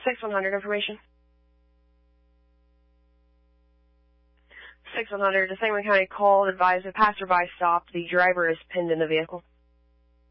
6100 information. 6100, the Sangamon County called, advised a passerby stopped. The driver is pinned in the vehicle.